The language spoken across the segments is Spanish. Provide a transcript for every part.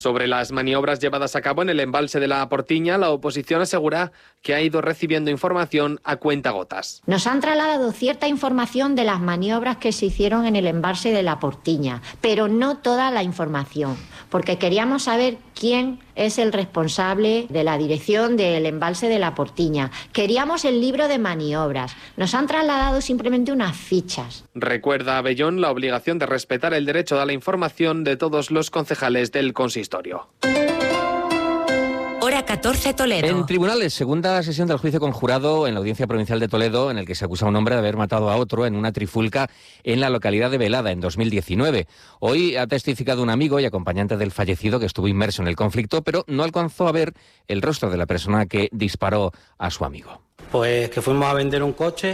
Sobre las maniobras llevadas a cabo en el embalse de la Portiña, la oposición asegura que ha ido recibiendo información a cuentagotas. Nos han trasladado cierta información de las maniobras que se hicieron en el embalse de la Portiña, pero no toda la información, porque queríamos saber quién es el responsable de la dirección del embalse de la Portiña. Queríamos el libro de maniobras. Nos han trasladado simplemente unas fichas. Recuerda Abellón la obligación de respetar el derecho a la información de todos los concejales del consistorio. Hora 14, Toledo. En tribunales, segunda sesión del juicio conjurado en la Audiencia Provincial de Toledo, en el que se acusa a un hombre de haber matado a otro en una trifulca en la localidad de Velada en 2019. Hoy ha testificado un amigo y acompañante del fallecido que estuvo inmerso en el conflicto, pero no alcanzó a ver el rostro de la persona que disparó a su amigo. Pues que fuimos a vender un coche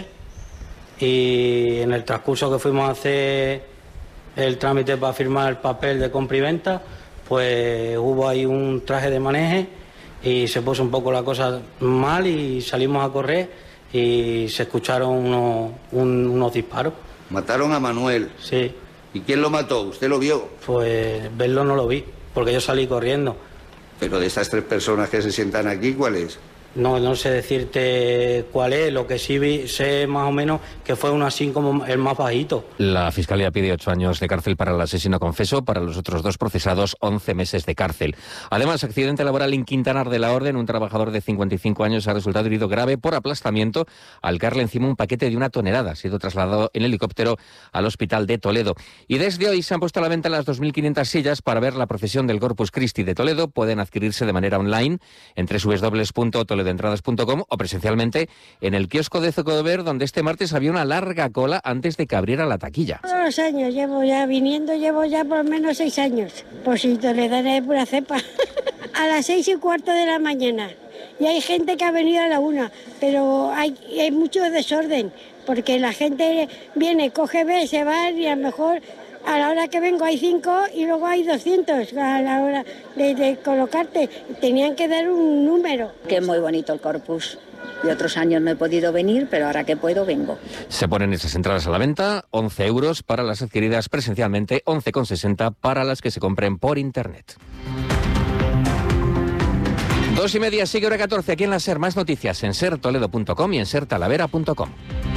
y en el transcurso que fuimos a hacer el trámite para firmar el papel de compra y venta, pues hubo ahí un traje de maneje y se puso un poco la cosa mal y salimos a correr y se escucharon unos disparos. ¿Mataron a Manuel? Sí. ¿Y quién lo mató? ¿Usted lo vio? Pues verlo no lo vi, porque yo salí corriendo. Pero de estas 3 personas que se sientan aquí, ¿cuál es? No sé decirte cuál es, lo que sí vi, sé más o menos que fue uno así como el más bajito. La Fiscalía pide 8 años de cárcel para el asesino confeso, para los otros 2 procesados 11 meses de cárcel. Además, accidente laboral en Quintanar de la Orden, un trabajador de 55 años ha resultado herido grave por aplastamiento al caerle encima un paquete de 1 tonelada. Ha sido trasladado en helicóptero al hospital de Toledo. Y desde hoy se han puesto a la venta las 2.500 sillas para ver la procesión del Corpus Christi de Toledo. Pueden adquirirse de manera online en www.toledoentradas.com o presencialmente en el kiosco de Zocodover, donde este martes había una larga cola antes de que abriera la taquilla. Todos los años llevo ya por lo menos 6 años. Pues si Toledana es pura cepa. A las 6:15 de la mañana. Y hay gente que ha venido a la 1, pero hay mucho desorden, porque la gente viene, coge, ve, se va y a lo mejor a la hora que vengo hay 5 y luego hay 200 a la hora de colocarte. Tenían que dar un número. Que es muy bonito el Corpus. Y otros años no he podido venir, pero ahora que puedo vengo. Se ponen esas entradas a la venta, 11 euros para las adquiridas presencialmente, 11,60 para las que se compren por internet. 2:30, sigue hora 14 aquí en la SER. Más noticias en sertoledo.com y en sertalavera.com.